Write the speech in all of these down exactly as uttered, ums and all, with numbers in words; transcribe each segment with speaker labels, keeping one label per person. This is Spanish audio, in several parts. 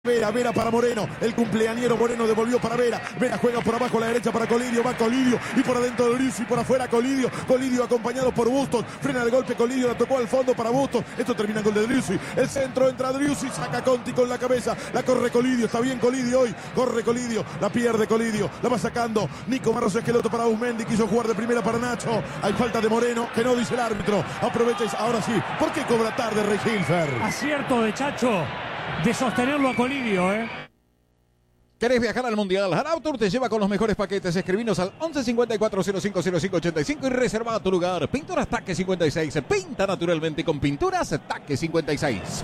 Speaker 1: Vera, Vera para Moreno, el cumpleañero Moreno devolvió para Vera, Vera juega por abajo a la derecha para Colidio, va Colidio y por adentro Luis y por afuera Colidio, Colidio acompañado por Bustos, frena el golpe Colidio, la tocó al fondo para Bustos, esto termina con el de Driussi, el centro entra Driussi, saca Conti con la cabeza, la corre Colidio, está bien Colidio hoy, corre Colidio, la pierde Colidio, la va sacando Nico Barros Esqueloto para Usmendi, quiso jugar de primera para Nacho, hay falta de Moreno, que no dice el árbitro, aprovecha, ahora sí, ¿por qué cobra tarde Rey Hilfer?
Speaker 2: Acierto de Chacho de sostenerlo a Colidio, ¿eh?
Speaker 3: ¿Querés viajar al Mundial? Arautour te lleva con los mejores paquetes. Escribinos al once cincuenta y cuatro cero cinco cero cinco ochenta y cinco y reserva tu lugar. Pinturas Taque cincuenta y seis. Pinta naturalmente con Pinturas Taque cincuenta y seis.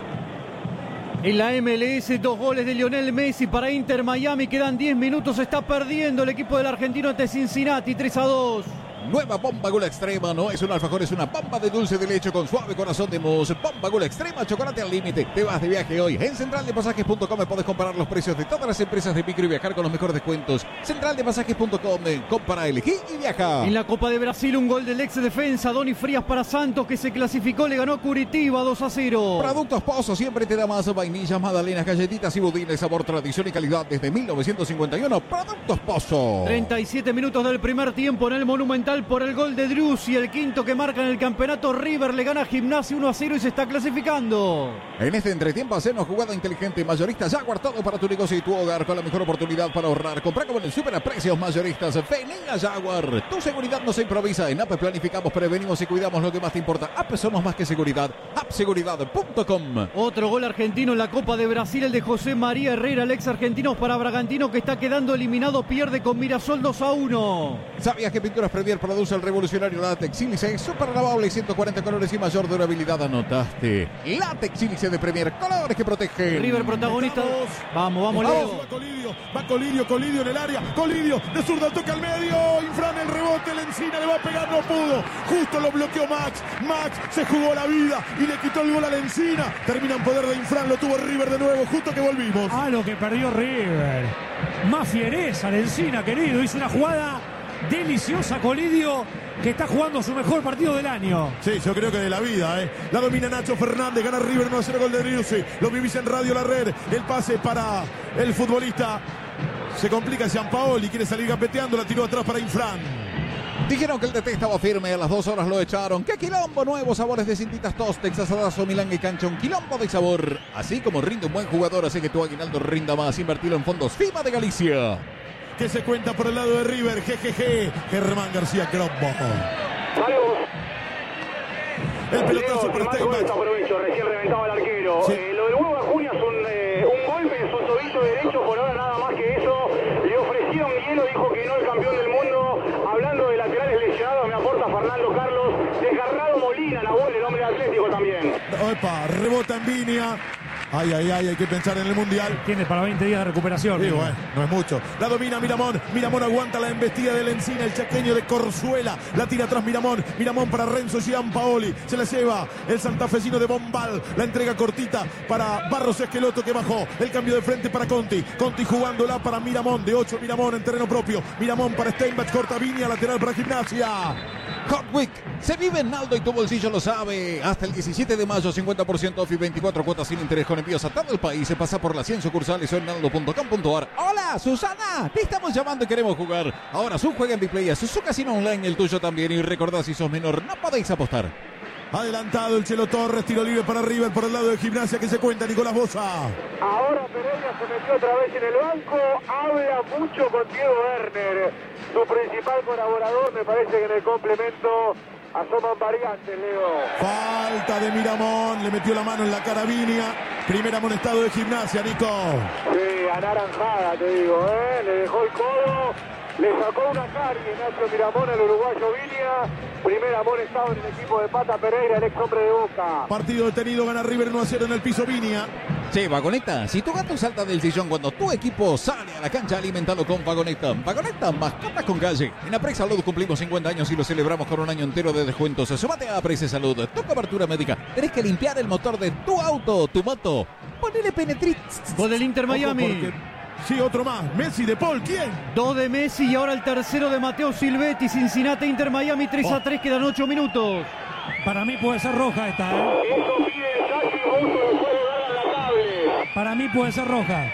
Speaker 4: En la M L S, dos goles de Lionel Messi para Inter Miami. Quedan diez minutos. Está perdiendo el equipo del argentino ante Cincinnati. tres a dos.
Speaker 3: Nueva Bomba Gula Extrema, no es un alfajor, es una bomba de dulce de leche con suave corazón de mousse. Bomba Gula Extrema, chocolate al límite. Te vas de viaje hoy. En central de pasajes punto com podés comparar los precios de todas las empresas de micro y viajar con los mejores descuentos. central de pasajes punto com, compara, elegí y viaja.
Speaker 4: En la Copa de Brasil, un gol del ex defensa Doni Frías para Santos, que se clasificó, le ganó Curitiba dos a cero.
Speaker 3: Productos Pozo siempre te da más: vainillas, magdalenas, galletitas y budines, sabor, tradición y calidad desde mil novecientos cincuenta y uno. Productos Pozo.
Speaker 4: treinta y siete minutos del primer tiempo en el Monumental por el gol de Driussi, el quinto que marca en el campeonato. River le gana a Gimnasia uno a cero y se está clasificando.
Speaker 3: En este entretiempo hacemos jugada inteligente. Mayorista Jaguar, todo para tu negocio y tu hogar con la mejor oportunidad para ahorrar. Compra como en el super a precios mayoristas. Vení a Jaguar. Tu seguridad no se improvisa. En A P E planificamos, prevenimos y cuidamos lo que más te importa. A P E somos más que seguridad. app seguridad punto com.
Speaker 4: Otro gol argentino en la Copa de Brasil, el de José María Herrera, el ex argentino para Bragantino, que está quedando eliminado, pierde con Mirasol dos a uno.
Speaker 3: ¿Sabías que Pinturas Premier produce el revolucionario látex sílice? Súper lavable, ciento cuarenta colores y mayor durabilidad. Anotaste. Látex sílice de Premier, colores que protegen.
Speaker 4: River protagonista. Vamos, vamos, Leo.
Speaker 1: Va Colidio, va Colidio, Colidio en el área. Colidio de zurda, toca al medio. Infran el rebote, la encina le va a pegar, no pudo. Justo lo bloqueó Max. Max se jugó la vida y le quitó el gol a la encina. Termina en poder de Infran, lo tuvo River de nuevo, justo que volvimos.
Speaker 2: Ah, lo que perdió River. Más fiereza, la encina, querido. Hizo una jugada deliciosa Colidio, que está jugando su mejor partido del año.
Speaker 1: Sí, yo creo que de la vida, ¿eh? La domina Nacho Fernández, gana River uno a cero, gol de Driussi. Lo vivís en Radio La Red. El pase para el futbolista. Se complica Gianpaoli, quiere salir gambeteando, la tiró atrás para Infran.
Speaker 3: Dijeron que el D T estaba firme, a las dos horas lo echaron. ¡Qué quilombo! Nuevos sabores de cintitas Tostex, asadazo, Milán y cancha. Un quilombo de sabor. Así como rinde un buen jugador, así que tu aguinaldo rinda más. Invertilo en fondos FIBA de Galicia.
Speaker 1: Que se cuenta por el lado de River, jejeje, Germán García Crombo.
Speaker 5: Saludos.
Speaker 1: El pelotazo para Steinbach.
Speaker 5: Aprovecho, recién reventaba el arquero.
Speaker 1: Sí.
Speaker 5: Eh, lo del huevo Acuña es un, eh, un golpe en su tobillo derecho, por ahora nada más que eso. Le ofrecieron hielo, dijo que no, el campeón del mundo. Hablando de laterales lesionados, me aporta Fernando Carlos. Desgarrado Molina, Nahuel, el hombre de Atlético también.
Speaker 1: Opa, rebota en Viña. Ay, ay, ay, hay que pensar en el Mundial.
Speaker 2: Tiene para veinte días de recuperación.
Speaker 1: Sí, bueno, no es mucho. La domina Miramón. Miramón aguanta la embestida de la encina. El chaqueño de Corzuela. La tira atrás Miramón. Miramón para Renzo Gianpaoli. Se la lleva el santafesino de Bombal. La entrega cortita para Barros Esqueloto, que bajó. El cambio de frente para Conti. Conti jugándola para Miramón. De ocho Miramón en terreno propio. Miramón para Steinbach. Corta Viña. Lateral para Gimnasia.
Speaker 3: Hot Week. Se vive en Naldo y tu bolsillo lo sabe. Hasta el diecisiete de mayo, cincuenta por ciento off y veinticuatro cuotas sin interés con envíos a todo el país. Se pasa por las cien sucursales o en naldo punto com punto ar. Hola, Susana. Te estamos llamando y queremos jugar. Ahora su juega en Biplay, su casino online, el tuyo también. Y recordad, si sos menor, no podéis apostar.
Speaker 1: Adelantado el Chelo Torres. Tiro libre para River por el lado de Gimnasia, que se cuenta Nicolás Boza.
Speaker 5: Ahora Pereira se metió otra vez en el banco. Habla mucho con Diego Werner, su principal colaborador. Me parece que en el complemento asoman variantes, Leo.
Speaker 1: Falta de Miramón, le metió la mano en la cara a Viña. Primer amonestado de Gimnasia, Nico.
Speaker 5: Sí, anaranjada, te digo, ¿eh? Le dejó el codo, le sacó una carie Nacho Miramón al uruguayo Viña. Primer amonestado en el equipo de Pata Pereira, el ex hombre de Boca.
Speaker 1: Partido detenido, gana River uno a cero en el piso Viña.
Speaker 3: Che, Vagoneta, si tu gato salta del sillón cuando tu equipo sale a la cancha, alimentalo con Vagoneta. Vagoneta, mascotas con calle. En Aprex Salud cumplimos cincuenta años y lo celebramos con un año entero de descuentos. Sumate a Aprex Salud, tu cobertura médica. Tenés que limpiar el motor de tu auto, tu moto. Ponele Penetrit.
Speaker 4: Gol del Inter Miami.
Speaker 1: Sí, otro más. Messi, De Paul, ¿quién?
Speaker 4: Dos de Messi y ahora el tercero de Mateo Silvetti. Cincinnati, Inter Miami, tres a tres, quedan ocho minutos.
Speaker 2: Para mí puede ser roja esta, ¿eh?
Speaker 5: Eso pide el Sachi, Bozo después de darle a la cable.
Speaker 2: Para mí puede ser roja.